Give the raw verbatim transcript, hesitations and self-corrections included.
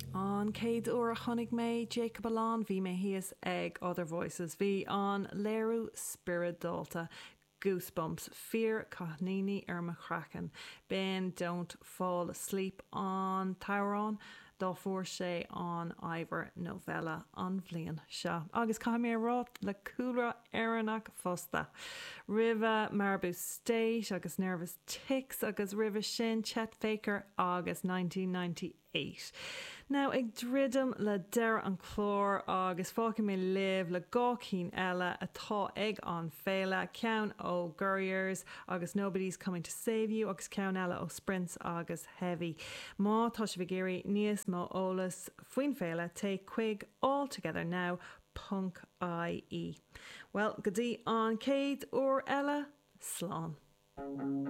An céad uair a chonig mé Jacob Alán bhí mé híos ag Other Voices bhí an léirú Spiridálta Goosebumps fear Cahnini ar my Kraken Ben Don't Fall Asleep on Tyrone dá fuair sé an Ivor novella an bhliain seo. Agus cai mé rá le cúra éannach fosta. Riva Marabou State agus Nervous Ticks agus Riva sin Chet Faker agus nineteen ninety-eight. Now ag dridum le deir an chlór agus fácin mé liv le gácín eile atá ag an féile ceann ó Gurriers agus Nobody's Coming to Save You agus ceann eile ó Sprints agus Heavy. Má tá sé bhgéirí níos mó ólas faoin féile take quig all together now punk I E. Well, go dtí an céad uair eile slán.